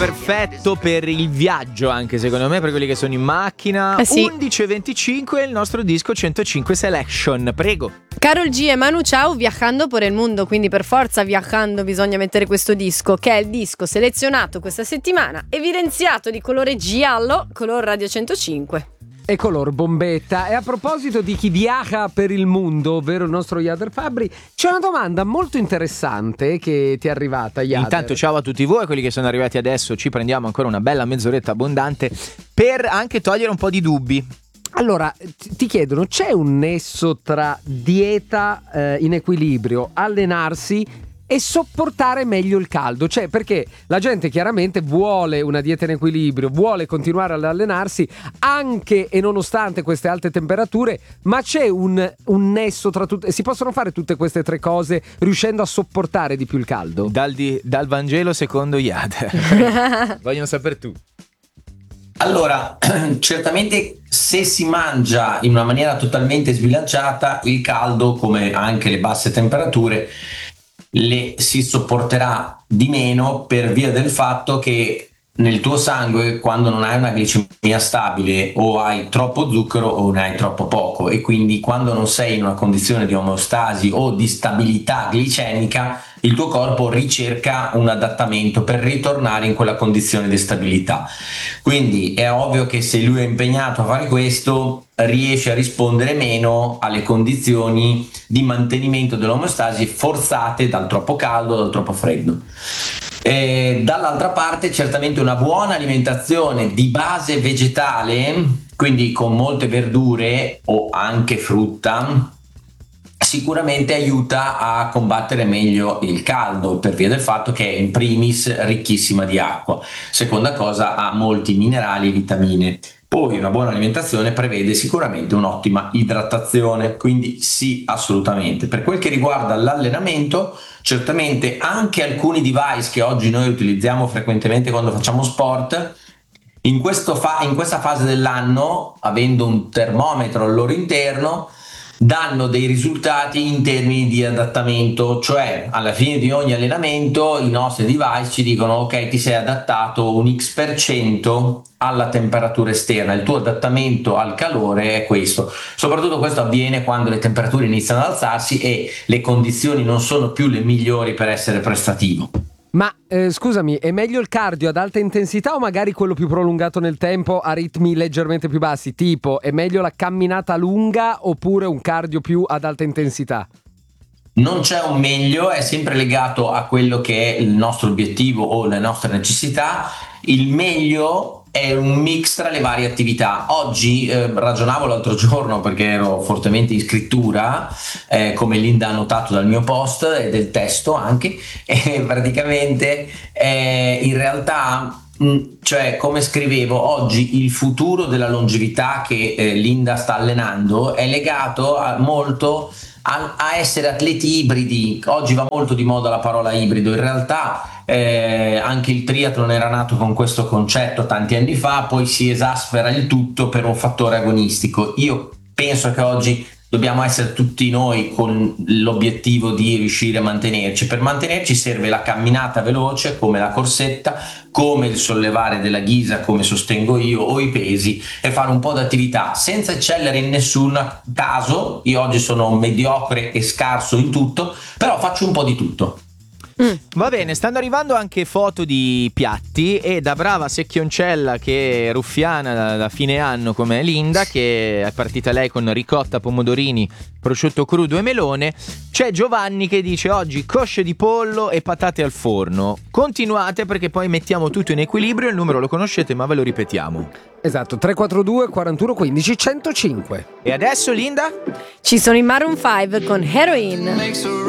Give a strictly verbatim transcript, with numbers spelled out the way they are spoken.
Perfetto per il viaggio, anche secondo me, per quelli che sono in macchina. Eh sì. undici e venticinque il nostro disco centocinque Selection, prego. Karol G e Manu Chao viajando por el mundo, quindi per forza viajando bisogna mettere questo disco, che è il disco selezionato questa settimana, evidenziato di colore giallo, color Radio centocinque. E color bombetta. E a proposito di chi viaja per il mondo, ovvero il nostro Jader Fabbri, c'è una domanda molto interessante che ti è arrivata, Jader. Intanto ciao a tutti voi, quelli che sono arrivati adesso, ci prendiamo ancora una bella mezz'oretta abbondante per anche togliere un po' di dubbi. Allora, ti chiedono, c'è un nesso tra dieta eh, in equilibrio, allenarsi e sopportare meglio il caldo? Cioè, perché la gente chiaramente vuole una dieta in equilibrio, vuole continuare ad allenarsi anche e nonostante queste alte temperature, ma c'è un, un nesso tra tutte, si possono fare tutte queste tre cose riuscendo a sopportare di più il caldo? Dal, di, dal Vangelo secondo Jader. Vogliono sapere tu. Allora, certamente se si mangia in una maniera totalmente sbilanciata, il caldo, come anche le basse temperature, le si sopporterà di meno per via del fatto che nel tuo sangue, quando non hai una glicemia stabile, o hai troppo zucchero o ne hai troppo poco, e quindi quando non sei in una condizione di omeostasi o di stabilità glicemica, il tuo corpo ricerca un adattamento per ritornare in quella condizione di stabilità. Quindi è ovvio che se lui è impegnato a fare questo, riesce a rispondere meno alle condizioni di mantenimento dell'omeostasi forzate dal troppo caldo o dal troppo freddo. E dall'altra parte certamente una buona alimentazione di base vegetale, quindi con molte verdure o anche frutta, sicuramente aiuta a combattere meglio il caldo per via del fatto che è in primis ricchissima di acqua, seconda cosa ha molti minerali e vitamine. Poi una buona alimentazione prevede sicuramente un'ottima idratazione, quindi sì, assolutamente. Per quel che riguarda l'allenamento, certamente anche alcuni device che oggi noi utilizziamo frequentemente quando facciamo sport, in, questo fa- in questa fase dell'anno, avendo un termometro al loro interno, danno dei risultati in termini di adattamento, cioè alla fine di ogni allenamento i nostri device ci dicono: ok, ti sei adattato un X per cento alla temperatura esterna, il tuo adattamento al calore è questo. Soprattutto questo avviene quando le temperature iniziano ad alzarsi e le condizioni non sono più le migliori per essere prestativo. Ma eh, scusami, è meglio il cardio ad alta intensità o magari quello più prolungato nel tempo a ritmi leggermente più bassi? Tipo, è meglio la camminata lunga oppure un cardio più ad alta intensità? Non c'è un meglio, è sempre legato a quello che è il nostro obiettivo o le nostre necessità. Il meglio è un mix tra le varie attività. Oggi eh, ragionavo l'altro giorno, perché ero fortemente in scrittura, eh, come Linda ha notato dal mio post e del testo anche, e praticamente eh, in realtà, mh, cioè come scrivevo oggi, il futuro della longevità che eh, Linda sta allenando è legato a, molto a, a essere atleti ibridi. Oggi va molto di moda la parola ibrido, in realtà Eh, anche il triathlon era nato con questo concetto tanti anni fa, poi si esaspera il tutto per un fattore agonistico. Io penso che oggi dobbiamo essere tutti noi con l'obiettivo di riuscire a mantenerci. Per mantenerci serve la camminata veloce, come la corsetta, come il sollevare della ghisa, come sostengo io, o i pesi, e fare un po' di attività senza eccellere in nessun caso. Io oggi sono mediocre e scarso in tutto, però faccio un po' di tutto. Mm. Va bene, stanno arrivando anche foto di piatti, e da brava secchioncella che è ruffiana da, da fine anno come Linda, che è partita lei con ricotta, pomodorini, prosciutto crudo e melone, c'è Giovanni che dice: oggi cosce di pollo e patate al forno. Continuate, perché poi mettiamo tutto in equilibrio. Il numero lo conoscete, ma ve lo ripetiamo. Esatto, tre quattro due quarantuno quindici centocinque. E adesso, Linda? Ci sono i Maroon cinque con Heroin.